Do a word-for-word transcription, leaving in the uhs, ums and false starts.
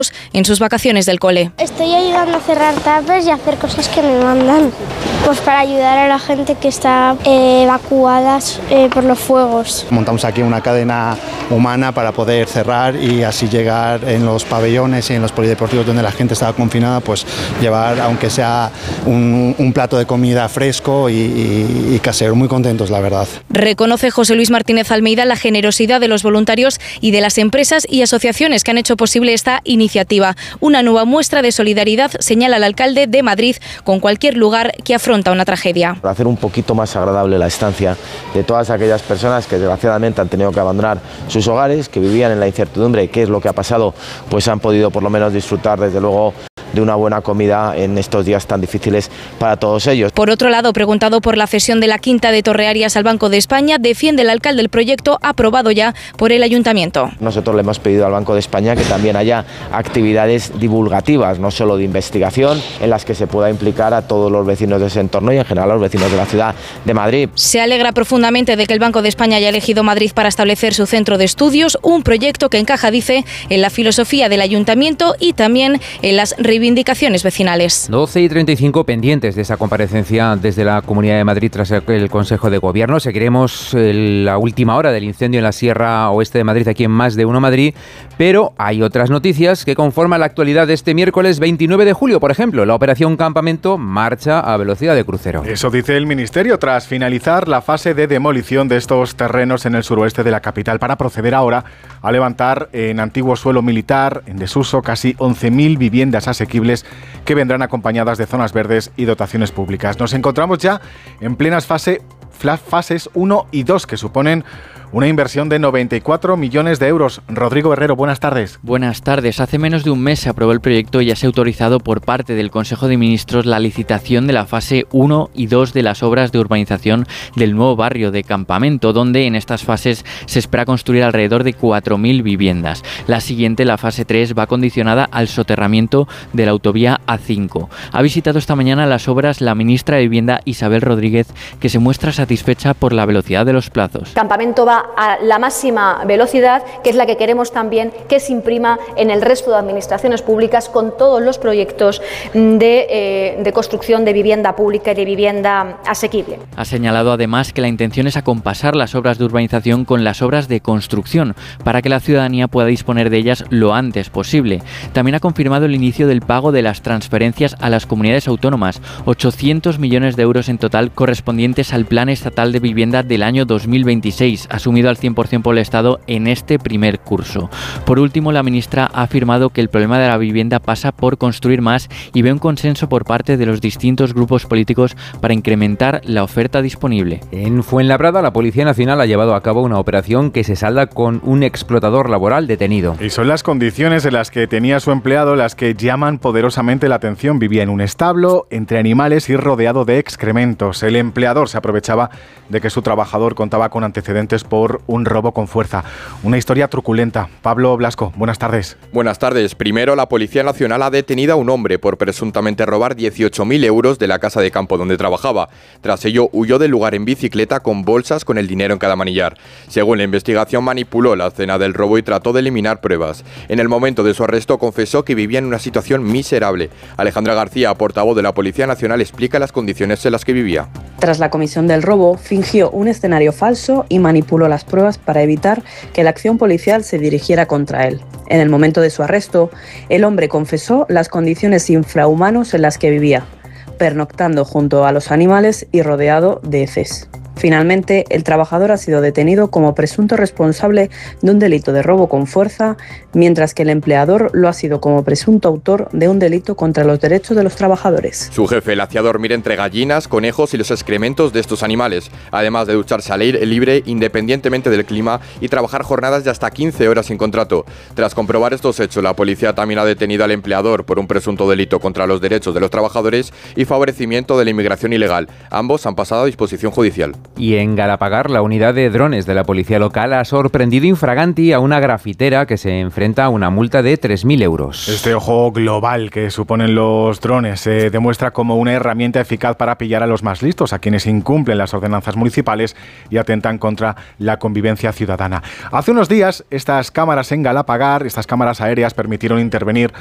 en sus vacaciones del cole. Estoy ayudando a cerrar tapes y a hacer cosas que me mandan, pues para ayudar a la gente que está eh, evacuada eh, por los fuegos. Montamos aquí una cadena humana para poder cerrar y así llegar en los pabellones y en los polideportivos donde la gente estaba confinada, pues llevar, aunque sea un, un plato de comida fresco y, y, y casero. Muy contentos, la verdad. Reconoce José Luis Martínez Almeida la generosidad de los voluntarios y de las empresas y asociaciones que han hecho posible esta iniciativa. Una nueva muestra de solidaridad, señala el alcalde de Madrid, con cualquier lugar que afronta una tragedia. Para hacer un poquito más agradable la estancia de todas aquellas personas que desgraciadamente han tenido que abandonar sus hogares, que vivían en la incertidumbre, qué es lo que ha pasado, pues han podido por lo menos disfrutar desde luego de una buena comida en estos días tan difíciles para todos ellos. Por otro lado, preguntado por la cesión de la quinta de Torrearias al Banco de España, defiende el alcalde el proyecto aprobado ya por el ayuntamiento. Nosotros le hemos pedido al Banco de España que también haya actividades divulgativas, no solo de investigación, en las que se pueda implicar a todos los vecinos de ese entorno y en general a los vecinos de la ciudad de Madrid. Se alegra profundamente de que el Banco de España haya elegido Madrid para establecer su centro de estudios, un proyecto que encaja, dice, en la filosofía del ayuntamiento y también en las reivindicaciones vecinales. doce y treinta y cinco pendientes de esa comparecencia desde la Comunidad de Madrid tras el Consejo de Gobierno. Seguiremos la última hora del incendio en la Sierra Oeste de Madrid, aquí en Más de Uno Madrid, pero hay otras noticias que conforman la actualidad de este miércoles veintinueve de julio. Por ejemplo, la operación Campamento marcha a velocidad de crucero. Eso dice el Ministerio tras finalizar la fase de demolición de estos terrenos en el suroeste de la capital para proceder ahora a levantar en antiguo suelo militar, en desuso, casi once mil viviendas asequibles que vendrán acompañadas de zonas verdes y dotaciones públicas. Nos encontramos ya en plenas fase, fases uno y dos, que suponen una inversión de noventa y cuatro millones de euros. Rodrigo Herrero, buenas tardes. Buenas tardes. Hace menos de un mes se aprobó el proyecto y ya se ha autorizado por parte del Consejo de Ministros la licitación de la fase uno y dos de las obras de urbanización del nuevo barrio de Campamento, donde en estas fases se espera construir alrededor de cuatro mil viviendas. La siguiente, la fase tres, va condicionada al soterramiento de la autovía A cinco. Ha visitado esta mañana las obras la ministra de Vivienda, Isabel Rodríguez, que se muestra satisfecha por la velocidad de los plazos. Campamento va a la máxima velocidad, que es la que queremos también que se imprima en el resto de administraciones públicas con todos los proyectos de, eh, de construcción de vivienda pública y de vivienda asequible. Ha señalado además que la intención es acompasar las obras de urbanización con las obras de construcción para que la ciudadanía pueda disponer de ellas lo antes posible. También ha confirmado el inicio del pago de las transferencias a las comunidades autónomas, ochocientos millones de euros en total correspondientes al Plan Estatal de Vivienda del año dos mil veintiséis, asumido al cien por ciento por el Estado en este primer curso. Por último, la ministra ha afirmado que el problema de la vivienda pasa por construir más y ve un consenso por parte de los distintos grupos políticos para incrementar la oferta disponible. En Fuenlabrada, la Policía Nacional ha llevado a cabo una operación que se salda con un explotador laboral detenido. Y son las condiciones en las que tenía su empleado las que llaman poderosamente la atención. Vivía en un establo, entre animales y rodeado de excrementos. El empleador se aprovechaba de que su trabajador contaba con antecedentes por un robo con fuerza. Una historia truculenta. Pablo Blasco, buenas tardes. Buenas tardes. Primero, la Policía Nacional ha detenido a un hombre por presuntamente robar dieciocho mil euros de la casa de campo donde trabajaba. Tras ello, huyó del lugar en bicicleta con bolsas con el dinero en cada manillar. Según la investigación, manipuló la escena del robo y trató de eliminar pruebas. En el momento de su arresto, confesó que vivía en una situación miserable. Alejandra García, portavoz de la Policía Nacional, explica las condiciones en las que vivía. Tras la comisión del robo, fingió un escenario falso y manipuló las pruebas para evitar que la acción policial se dirigiera contra él. En el momento de su arresto, el hombre confesó las condiciones infrahumanas en las que vivía, pernoctando junto a los animales y rodeado de heces. Finalmente, el trabajador ha sido detenido como presunto responsable de un delito de robo con fuerza, mientras que el empleador lo ha sido como presunto autor de un delito contra los derechos de los trabajadores. Su jefe le hacía dormir entre gallinas, conejos y los excrementos de estos animales, además de ducharse al aire libre independientemente del clima y trabajar jornadas de hasta quince horas sin contrato. Tras comprobar estos hechos, la policía también ha detenido al empleador por un presunto delito contra los derechos de los trabajadores y favorecimiento de la inmigración ilegal. Ambos han pasado a disposición judicial. Y en Galapagar, la unidad de drones de la policía local ha sorprendido infraganti a una grafitera que se enfrenta a una multa de tres mil euros. Este ojo global que suponen los drones se demuestra como una herramienta eficaz para pillar a los más listos, a quienes incumplen las ordenanzas municipales y atentan contra la convivencia ciudadana. Hace unos días, estas cámaras en Galapagar, estas cámaras aéreas, permitieron intervenir